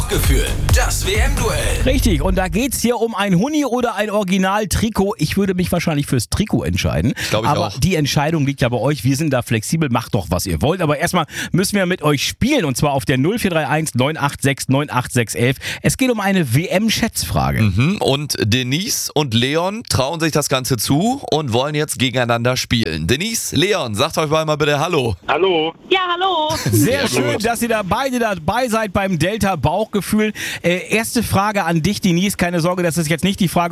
Bauchgefühl, das WM-Duell. Richtig, und da geht's hier um ein Huni oder ein Original-Trikot. Ich würde mich wahrscheinlich fürs Trikot entscheiden. Glaub ich aber auch. die Entscheidung liegt ja bei euch. Wir sind da flexibel, macht doch, was ihr wollt. Aber erstmal müssen wir mit euch spielen, und zwar auf der 0431 986 98611. Es geht um eine WM-Schätzfrage. Und Denise und Leon trauen sich das Ganze zu und wollen jetzt gegeneinander spielen. Denise, Leon, sagt euch mal bitte Hallo. Hallo. Ja, hallo. Sehr schön, dass ihr da beide dabei seid beim Delta Bauchgefühl. Erste Frage an dich, Denise. Keine Sorge, das ist jetzt nicht die Frage,